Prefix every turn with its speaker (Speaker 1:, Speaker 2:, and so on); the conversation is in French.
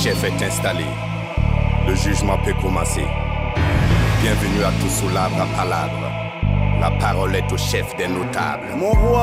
Speaker 1: chef est installé. Le jugement peut commencer. Bienvenue à tous sous l'arbre à palabres. La parole est au chef des notables.
Speaker 2: Mon roi,